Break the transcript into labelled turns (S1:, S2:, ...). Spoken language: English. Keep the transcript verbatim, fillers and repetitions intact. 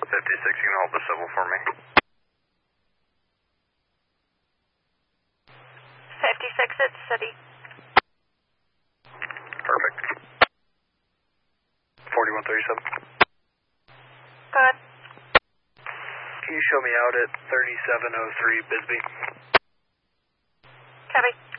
S1: fifty-six, you can hold the civil for me.
S2: fifty-six, it's city.
S1: Perfect. forty-one thirty-seven.
S2: Go ahead.
S1: Can you show me out at thirty-seven oh three Bisbee?
S2: Copy.